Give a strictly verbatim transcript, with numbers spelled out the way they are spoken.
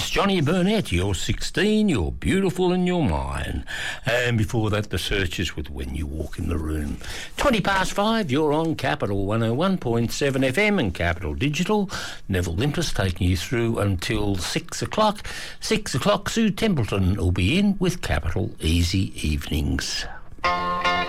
That's Johnny Burnett. You're sixteen, you're beautiful and you're mine. And before that, The Searchers with When You Walk in the Room. twenty past five, you're on Capital one oh one point seven F M and Capital Digital. Neville Limpus taking you through until six o'clock. six o'clock, Sue Templeton will be in with Capital Easy Evenings.